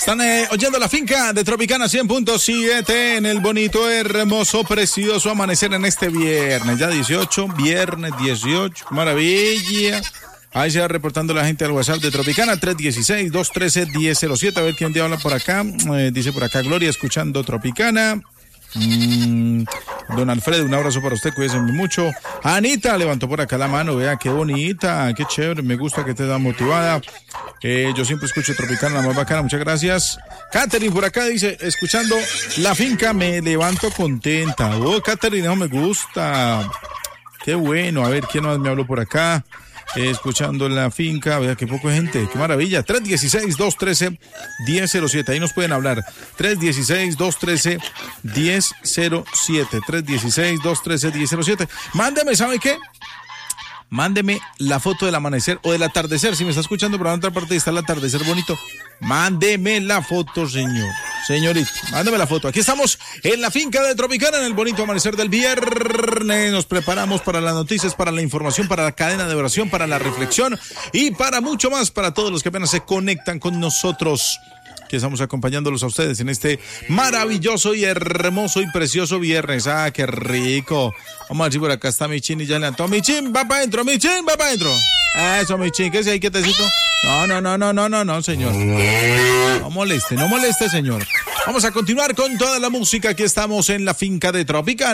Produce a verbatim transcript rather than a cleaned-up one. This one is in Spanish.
Están eh, oyendo La Finca de Tropicana cien punto siete en el bonito, hermoso, precioso amanecer en este viernes. Ya dieciocho, viernes dieciocho, maravilla. Ahí se va reportando la gente al WhatsApp de Tropicana, tres uno seis, dos uno tres, uno cero cero siete. A ver quién te habla por acá. Eh, dice por acá Gloria, escuchando Tropicana. Mm, don Alfredo, un abrazo para usted, cuídese mucho. Anita levantó por acá la mano, vea qué bonita, qué chévere, me gusta que te da motivada. Eh, yo siempre escucho Tropicana, la más bacana, muchas gracias. Catherine por acá dice, escuchando La Finca me levanto contenta. Oh, Catherine, no me gusta. Qué bueno, a ver, ¿quién más me habló por acá? Eh, escuchando La Finca, vea qué poco gente, qué maravilla. tres uno seis, dos uno tres, uno cero cero siete, ahí nos pueden hablar. tres uno seis, dos uno tres, uno cero cero siete, tres uno seis, dos uno tres, uno cero cero siete. Mándeme, ¿sabe qué? Mándeme la foto del amanecer o del atardecer. Si me está escuchando por la otra parte y está el atardecer bonito, mándeme la foto, señor. Señorita, mándeme la foto. Aquí estamos en La Finca de Tropicana, en el bonito amanecer del viernes. Nos preparamos para las noticias, para la información, para la cadena de oración, para la reflexión y para mucho más, para todos los que apenas se conectan con nosotros, que estamos acompañándolos a ustedes en este maravilloso y hermoso y precioso viernes. ¡Ah, qué rico! Vamos a ver si por acá está Michin y ya le levantó. Michin, va para adentro, Michin, va para adentro. Eso, Michin, ¿qué es ahí, quietecito? No, no, no, no, no, no, no, señor. No moleste, no moleste, señor. Vamos a continuar con toda la música. Aquí estamos en La Finca de Tropicana.